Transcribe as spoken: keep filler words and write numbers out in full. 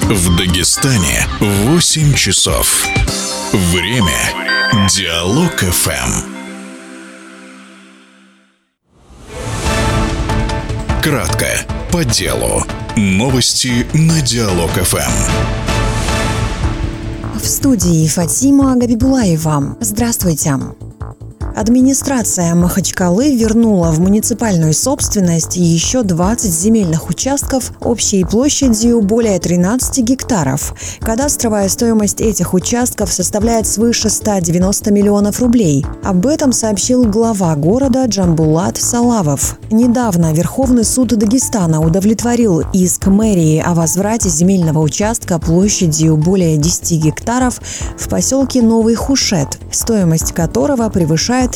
В Дагестане восемь часов. Время Диалог эф эм. Кратко, по делу. Новости на Диалог эф эм. В студии Фатима Габибулаева. Здравствуйте. Администрация Махачкалы вернула в муниципальную собственность еще двадцать земельных участков общей площадью более тринадцати гектаров. Кадастровая стоимость этих участков составляет свыше ста девяноста миллионов рублей. Об этом сообщил глава города Джамбулат Салавов. Недавно Верховный суд Дагестана удовлетворил иск мэрии о возврате земельного участка площадью более десяти гектаров в поселке Новый Хушет, стоимость которого превышает